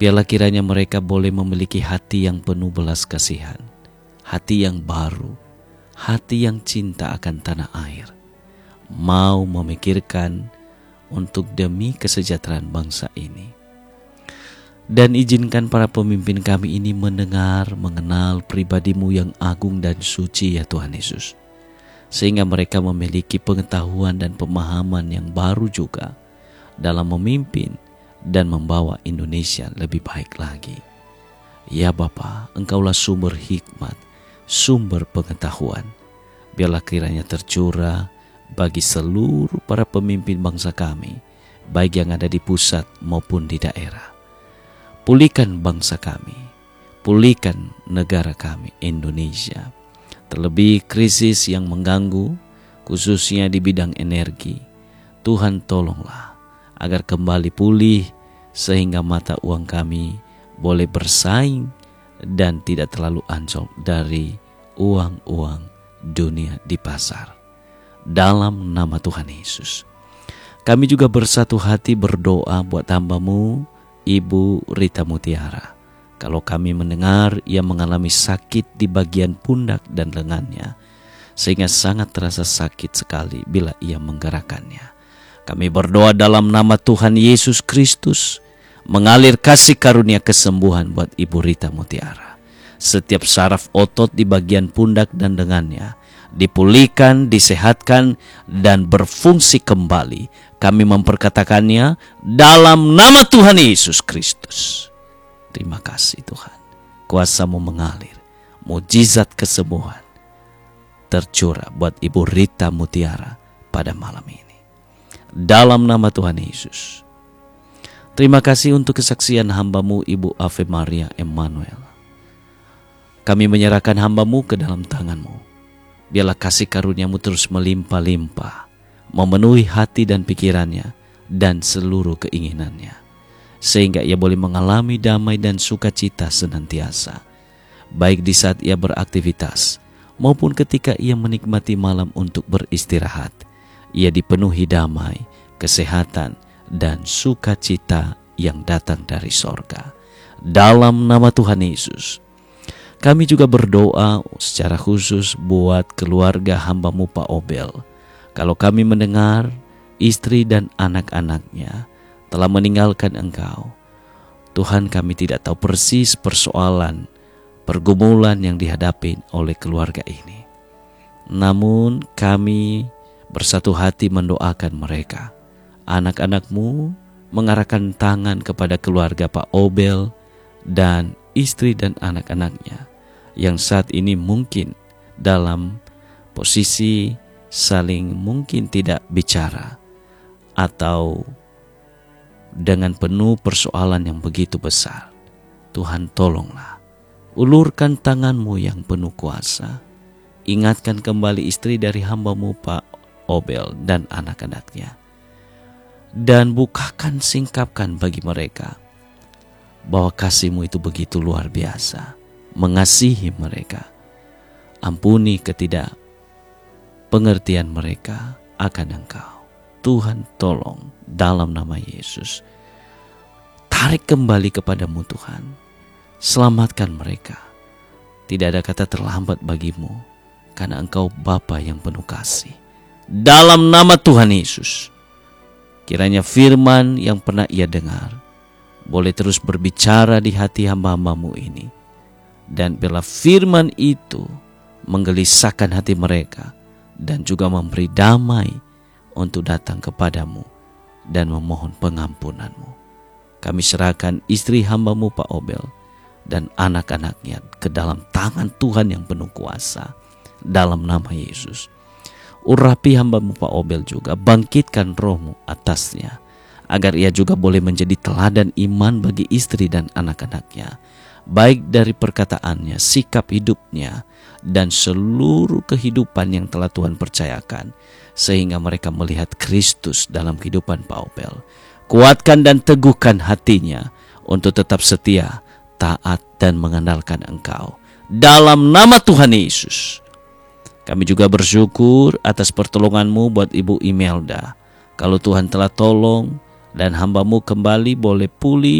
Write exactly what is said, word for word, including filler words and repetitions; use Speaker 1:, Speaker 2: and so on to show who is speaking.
Speaker 1: Biarlah kiranya mereka boleh memiliki hati yang penuh belas kasihan, hati yang baru, hati yang cinta akan tanah air, mau memikirkan untuk demi kesejahteraan bangsa ini. Dan izinkan para pemimpin kami ini mendengar, mengenal pribadi-Mu yang agung dan suci ya Tuhan Yesus, sehingga mereka memiliki pengetahuan dan pemahaman yang baru juga dalam memimpin dan membawa Indonesia lebih baik lagi. Ya Bapa, Engkaulah sumber hikmat, sumber pengetahuan. Biarlah kiranya tercurah bagi seluruh para pemimpin bangsa kami, baik yang ada di pusat maupun di daerah. Pulihkan bangsa kami, pulihkan negara kami Indonesia. Terlebih krisis yang mengganggu, khususnya di bidang energi. Tuhan tolonglah agar kembali pulih, sehingga mata uang kami boleh bersaing dan tidak terlalu ancol dari uang-uang dunia di pasar. Dalam nama Tuhan Yesus, kami juga bersatu hati berdoa buat hamba-Mu, Ibu Rita Mutiara. Kalau kami mendengar ia mengalami sakit di bagian pundak dan lengannya, sehingga sangat terasa sakit sekali bila ia menggerakkannya. Kami berdoa dalam nama Tuhan Yesus Kristus, mengalir kasih karunia kesembuhan buat Ibu Rita Mutiara. Setiap saraf otot di bagian pundak dan lengannya dipulihkan, disehatkan, dan berfungsi kembali. Kami memperkatakannya dalam nama Tuhan Yesus Kristus. Terima kasih Tuhan. Kuasa-Mu mengalir, mujizat kesembuhan tercurah buat Ibu Rita Mutiara pada malam ini. Dalam nama Tuhan Yesus. Terima kasih untuk kesaksian hamba-Mu Ibu Ave Maria Emmanuel. Kami menyerahkan hamba-Mu ke dalam tangan-Mu. Biarlah kasih karunia-Mu terus melimpah-limpah, memenuhi hati dan pikirannya dan seluruh keinginannya, sehingga ia boleh mengalami damai dan sukacita senantiasa, baik di saat ia beraktivitas maupun ketika ia menikmati malam untuk beristirahat. Ia dipenuhi damai, kesehatan, dan sukacita yang datang dari sorga. Dalam nama Tuhan Yesus, kami juga berdoa secara khusus buat keluarga hamba-Mu Pak Obel. Kalau kami mendengar istri dan anak-anaknya telah meninggalkan Engkau, Tuhan, kami tidak tahu persis persoalan, pergumulan yang dihadapi oleh keluarga ini. Namun kami bersatu hati mendoakan mereka. Anak-anak-Mu mengarahkan tangan kepada keluarga Pak Obel dan istri dan anak-anaknya yang saat ini mungkin dalam posisi saling mungkin tidak bicara atau dengan penuh persoalan yang begitu besar. Tuhan, tolonglah, ulurkan tangan-Mu yang penuh kuasa. Ingatkan kembali istri dari hamba-Mu Pak Obel dan anak-anaknya, dan bukakan, singkapkan bagi mereka bahwa kasih-Mu itu begitu luar biasa, mengasihi mereka. Ampuni ketidakpengertian mereka akan Engkau. Tuhan, tolong dalam nama Yesus, tarik kembali kepadamu Tuhan. Selamatkan mereka. Tidak ada kata terlambat bagimu, karena Engkau Bapa yang penuh kasih. Dalam nama Tuhan Yesus, kiranya firman yang pernah ia dengar boleh terus berbicara di hati hamba-hamba-Mu ini, dan bila firman itu menggelisahkan hati mereka dan juga memberi damai untuk datang kepadamu dan memohon pengampunan-Mu. Kami serahkan istri hamba-Mu Pak Obel dan anak-anaknya ke dalam tangan Tuhan yang penuh kuasa, dalam nama Yesus. Urapi hamba-Mu Pak Obel juga, bangkitkan roh-Mu atasnya, agar ia juga boleh menjadi teladan iman bagi istri dan anak-anaknya, baik dari perkataannya, sikap hidupnya, dan seluruh kehidupan yang telah Tuhan percayakan, sehingga mereka melihat Kristus dalam kehidupan Pak Obel. Kuatkan dan teguhkan hatinya untuk tetap setia, taat, dan mengandalkan Engkau. Dalam nama Tuhan Yesus. Kami juga bersyukur atas pertolongan-Mu buat Ibu Imelda. Kalau Tuhan telah tolong dan hamba-Mu kembali boleh pulih